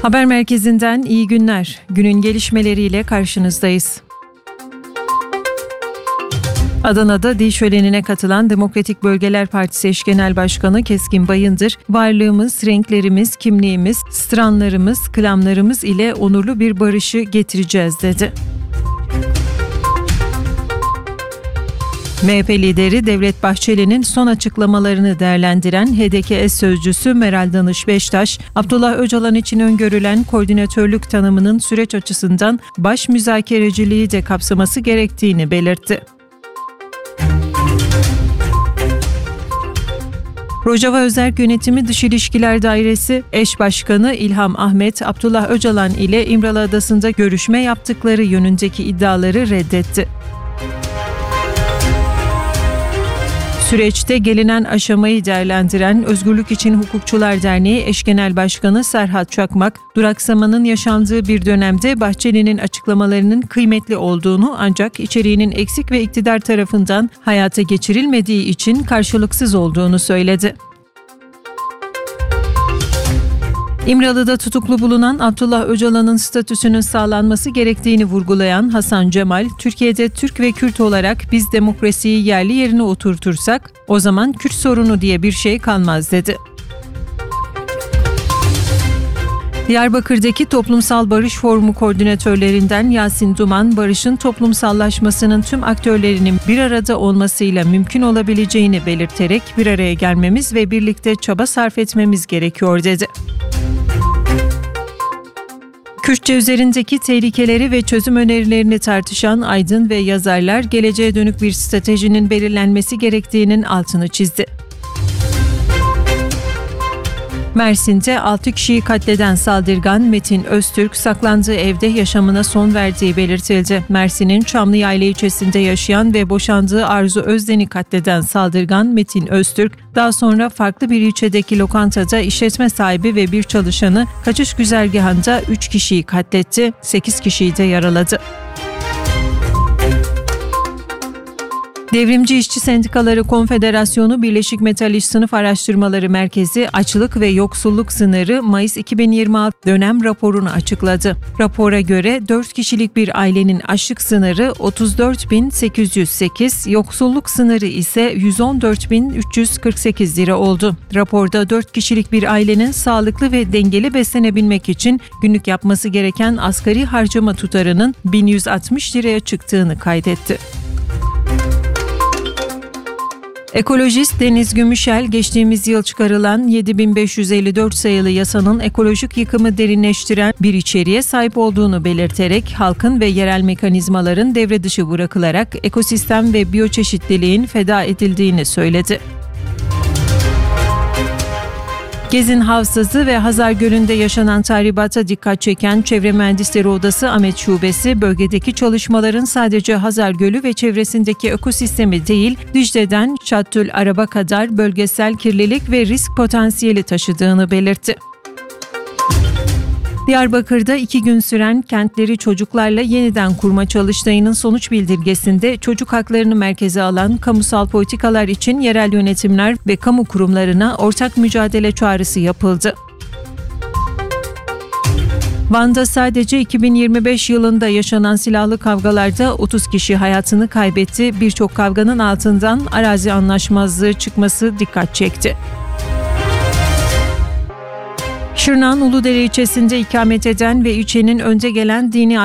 Haber merkezinden iyi günler. Günün gelişmeleriyle karşınızdayız. Adana'da dil şölenine katılan Demokratik Bölgeler Partisi Eş Genel Başkanı Keskin Bayındır, varlığımız, renklerimiz, kimliğimiz, stranlarımız, klamlarımız ile onurlu bir barışı getireceğiz dedi. MHP lideri Devlet Bahçeli'nin son açıklamalarını değerlendiren HDP eş sözcüsü Meral Danış Beştaş, Abdullah Öcalan için öngörülen koordinatörlük tanımının süreç açısından baş müzakereciliği de kapsaması gerektiğini belirtti. Rojava Özerk Yönetimi Dış İlişkiler Dairesi Eş Başkanı İlham Ahmet, Abdullah Öcalan ile İmralı Adası'nda görüşme yaptıkları yönündeki iddiaları reddetti. Süreçte gelinen aşamayı değerlendiren Özgürlük İçin Hukukçular Derneği Eş Genel Başkanı Serhat Çakmak, duraksamanın yaşandığı bir dönemde Bahçeli'nin açıklamalarının kıymetli olduğunu ancak içeriğinin eksik ve iktidar tarafından hayata geçirilmediği için karşılıksız olduğunu söyledi. İmralı'da tutuklu bulunan Abdullah Öcalan'ın statüsünün sağlanması gerektiğini vurgulayan Hasan Cemal, Türkiye'de Türk ve Kürt olarak biz demokrasiyi yerli yerine oturtursak, o zaman Kürt sorunu diye bir şey kalmaz dedi. Diyarbakır'daki Toplumsal Barış Forumu koordinatörlerinden Yasin Duman, barışın toplumsallaşmasının tüm aktörlerinin bir arada olmasıyla mümkün olabileceğini belirterek bir araya gelmemiz ve birlikte çaba sarf etmemiz gerekiyor dedi. Kürtçe üzerindeki tehlikeleri ve çözüm önerilerini tartışan aydın ve yazarlar geleceğe dönük bir stratejinin belirlenmesi gerektiğinin altını çizdi. Mersin'de 6 kişiyi katleden saldırgan Metin Öztürk saklandığı evde yaşamına son verdiği belirtildi. Mersin'in Çamlıyayla ilçesinde yaşayan ve boşandığı Arzu Özden'i katleden saldırgan Metin Öztürk, daha sonra farklı bir ilçedeki lokantada işletme sahibi ve bir çalışanı kaçış güzergahında 3 kişiyi katletti, 8 kişiyi de yaraladı. Devrimci İşçi Sendikaları Konfederasyonu Birleşik Metal İş Sınıf Araştırmaları Merkezi açlık ve yoksulluk sınırı Mayıs 2026 dönem raporunu açıkladı. Rapora göre 4 kişilik bir ailenin açlık sınırı 34.808, yoksulluk sınırı ise 114.348 lira oldu. Raporda 4 kişilik bir ailenin sağlıklı ve dengeli beslenebilmek için günlük yapması gereken asgari harcama tutarının 1160 liraya çıktığını kaydetti. Ekolojist Deniz Gümüşel, geçtiğimiz yıl çıkarılan 7554 sayılı yasanın ekolojik yıkımı derinleştiren bir içeriğe sahip olduğunu belirterek halkın ve yerel mekanizmaların devre dışı bırakılarak ekosistem ve biyoçeşitliliğin feda edildiğini söyledi. Gezin Havzası ve Hazar Gölü'nde yaşanan tahribata dikkat çeken Çevre Mühendisleri Odası Ahmet Şubesi, bölgedeki çalışmaların sadece Hazar Gölü ve çevresindeki ekosistemi değil, Dicle'den Çattül Arab'a kadar bölgesel kirlilik ve risk potansiyeli taşıdığını belirtti. Diyarbakır'da 2 gün süren kentleri çocuklarla yeniden kurma çalıştayının sonuç bildirgesinde çocuk haklarını merkeze alan kamusal politikalar için yerel yönetimler ve kamu kurumlarına ortak mücadele çağrısı yapıldı. Van'da sadece 2025 yılında yaşanan silahlı kavgalarda 30 kişi hayatını kaybetti. Birçok kavganın altından arazi anlaşmazlığı çıkması dikkat çekti. Şırnak'ın Uludere ilçesinde ikamet eden ve ilçenin önde gelen dini